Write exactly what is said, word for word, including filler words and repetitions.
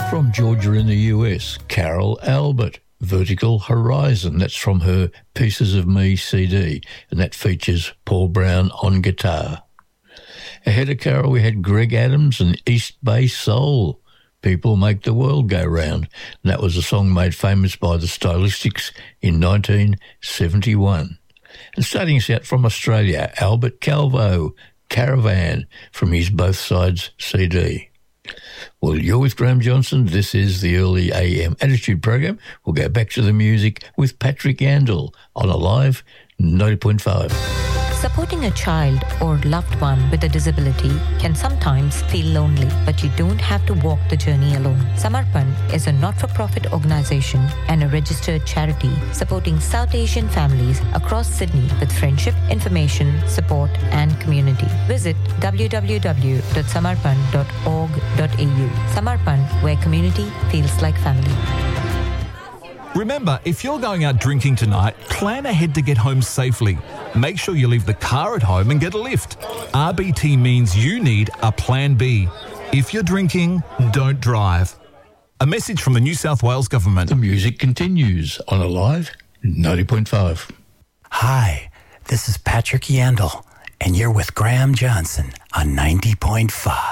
From Georgia in the U S, Carol Albert, Vertical Horizon. That's from her Pieces of Me C D, and that features Paul Brown on guitar. Ahead of Carol, we had Greg Adams and East Bay Soul, People Make the World Go Round. And that was a song made famous by the Stylistics in nineteen seventy-one. And starting us out from Australia, Albert Calvo, Caravan, from his Both Sides C D. Well, you're with Graham Johnson. This is the Early A M Attitude Program. We'll go back to the music with Patrick Yandel on Alive ninety point five. Supporting a child or loved one with a disability can sometimes feel lonely, but you don't have to walk the journey alone. Samarpan is a not-for-profit organization and a registered charity supporting South Asian families across Sydney with friendship, information, support and community. Visit w w w dot samarpan dot org dot a u. Samarpan, where community feels like family. Remember, if you're going out drinking tonight, plan ahead to get home safely. Make sure you leave the car at home and get a lift. R B T means you need a plan B. If you're drinking, don't drive. A message from the New South Wales Government. The music continues on Alive ninety point five. Hi, this is Patrick Yandel, and you're with Graham Johnson on ninety point five.